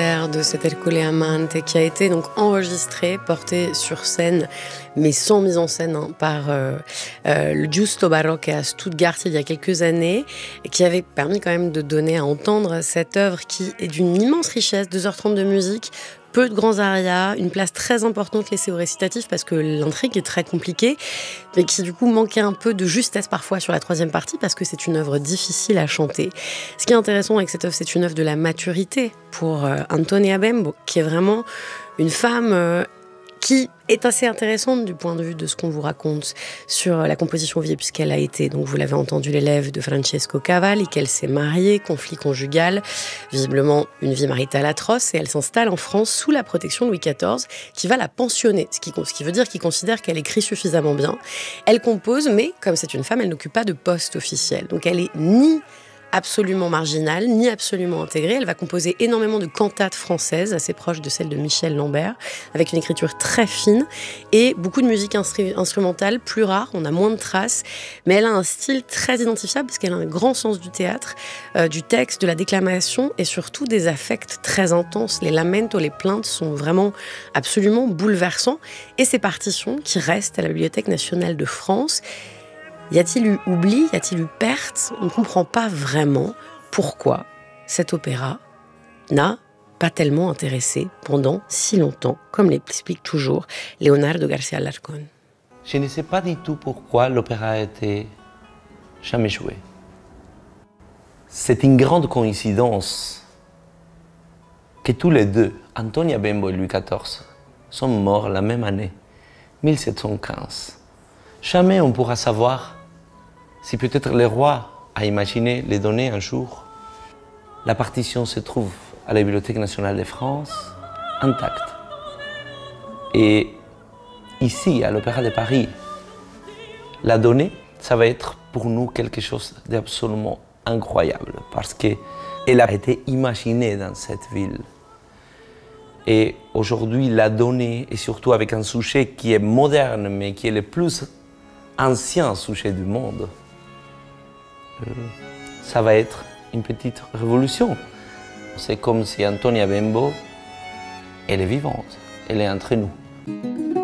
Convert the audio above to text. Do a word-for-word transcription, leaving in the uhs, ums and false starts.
concert de cet Ercole Amante qui a été donc enregistré, porté sur scène, mais sans mise en scène, hein, par euh, euh, le Giusto Baroque à Stuttgart il y a quelques années, et qui avait permis quand même de donner à entendre cette œuvre qui est d'une immense richesse, deux heures trente de musique, peu de grands arias, une place très importante laissée au récitatif parce que l'intrigue est très compliquée, mais qui du coup manquait un peu de justesse parfois sur la troisième partie parce que c'est une œuvre difficile à chanter. Ce qui est intéressant avec cette œuvre, c'est une œuvre de la maturité pour euh, Antonia Bembo, qui est vraiment une femme euh, qui est assez intéressante du point de vue de ce qu'on vous raconte sur la composition vie, puisqu'elle a été, donc vous l'avez entendu, l'élève de Francesco Cavalli, qu'elle s'est mariée, conflit conjugal, visiblement une vie maritale atroce, et elle s'installe en France sous la protection de Louis quatorze, qui va la pensionner, ce qui, ce qui veut dire qu'il considère qu'elle écrit suffisamment bien. Elle compose, mais comme c'est une femme, elle n'occupe pas de poste officiel. Donc elle est ni absolument marginale, ni absolument intégrée. Elle va composer énormément de cantates françaises, assez proches de celles de Michel Lambert, avec une écriture très fine et beaucoup de musique instru- instrumentale, plus rare, on a moins de traces, mais elle a un style très identifiable parce qu'elle a un grand sens du théâtre, euh, du texte, de la déclamation et surtout des affects très intenses. Les lamentos, les plaintes sont vraiment absolument bouleversants, et ces partitions qui restent à la Bibliothèque nationale de France. Y a-t-il eu oubli, y a-t-il eu perte? On ne comprend pas vraiment pourquoi cet opéra n'a pas tellement intéressé pendant si longtemps, comme l'explique toujours Leonardo García Alarcón. Je ne sais pas du tout pourquoi l'opéra a été jamais joué. C'est une grande coïncidence que tous les deux, Antonia Bembo et Louis quatorze, sont morts la même année, mille sept cent quinze. Jamais on pourra savoir si peut-être le roi a imaginé les donner un jour. La partition se trouve à la Bibliothèque nationale de France, intacte. Et ici, à l'Opéra de Paris, la donner, ça va être pour nous quelque chose d'absolument incroyable, parce qu'elle a été imaginée dans cette ville. Et aujourd'hui, la donner, et surtout avec un sujet qui est moderne, mais qui est le plus ancien sujet du monde, ça va être une petite révolution. C'est comme si Antonia Bembo, elle est vivante, elle est entre nous.